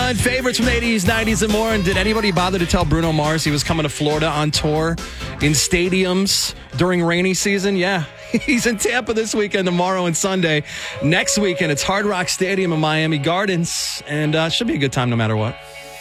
fun. Favorites from the 80s, 90s, and more. And did anybody bother to tell Bruno Mars he was coming to Florida on tour in stadiums during rainy season? Yeah. He's in Tampa this weekend, tomorrow and Sunday. Next weekend, it's Hard Rock Stadium in Miami Gardens. And should be a good time no matter what.